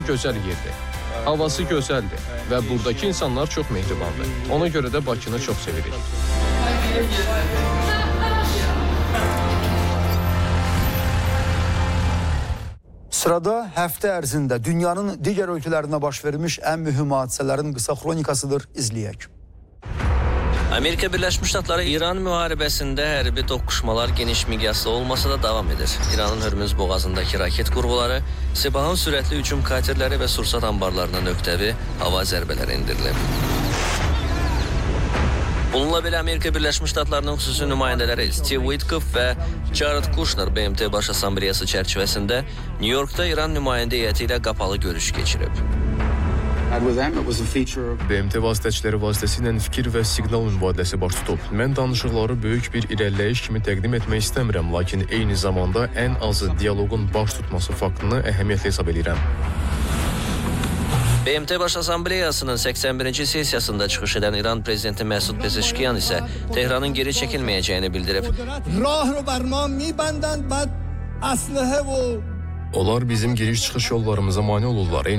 Gözəl yerdir. Havası gözəldir və buradakı insanlar çox mehribandır. Ona görə də Bakını çox sevirik. Sırada həftə ərzində dünyanın digər ölkələrində baş vermiş ən mühüm hadisələrin qısa xronikasıdır, izləyək. Amerika Birləşmiş Ştatları İran müharibəsində hərbi toqquşmalar geniş miqyaslı olmasa da davam edir. İranın Hörmüz boğazındakı raket qurğuları, Sepahın sürətli hücum katerləri və sursat anbarlarına nöqtəvi hava zərbələri endirilib. Bununla belə Amerika Birləşmiş Ştatlarının xüsusi nümayəndələri Steve Witkoff və Jared Kushner BMT Baş Assambleyası çərçivəsində New Yorkda İran nümayəndə heyəti ilə qapalı görüş keçirib. BMT vasitəçiləri vasitəsilə fikir və siqnal mübadiləsi baş tutub. Mən danışıqları böyük bir irəliləyiş kimi təqdim etmək istəmirəm, lakin eyni zamanda ən azı dialoqun baş tutması faktını əhəmiyyətli hesab edirəm. BMT Baş Assambleyasının 81-ci sessiyasında çıxış edən İran prezidenti Məsud Pezeşkiyan isə Tehranın geri çəkilməyəcəyini bildirib. Onlar bizim giriş-çıxış yollarımıza mane olurlar.